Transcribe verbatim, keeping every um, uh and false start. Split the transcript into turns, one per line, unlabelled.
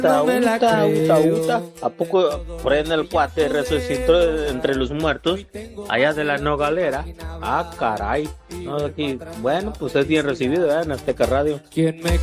uta, uta, uta, uta. ¿A poco por ahí en el cuate resucitó entre los muertos? Allá de la Nogalera. Ah, caray. No, aquí, bueno, pues es bien recibido, ¿eh? En Azteca Radio.
¿Quién me